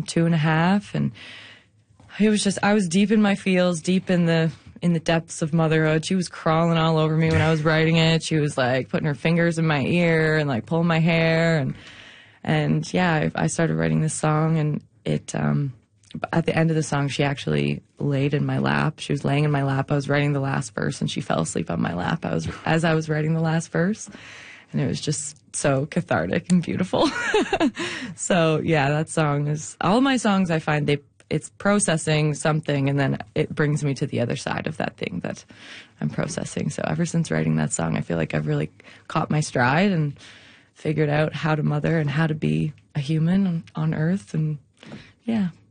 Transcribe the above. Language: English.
and 2.5, and it was just, I was deep in my feels, deep in the depths of motherhood. She was crawling all over me when I was writing it. She was like putting her fingers in my ear and like pulling my hair, and yeah, I started writing this song, and it at the end of the song, she actually laid in my lap. She was laying in my lap. I was writing the last verse, and she fell asleep on my lap as I was writing the last verse. And it was just so cathartic and beautiful. So yeah, that song is, all my songs I find it's processing something, and then it brings me to the other side of that thing that I'm processing. So ever since writing that song, I feel like I've really caught my stride and figured out how to mother and how to be a human on Earth. And yeah,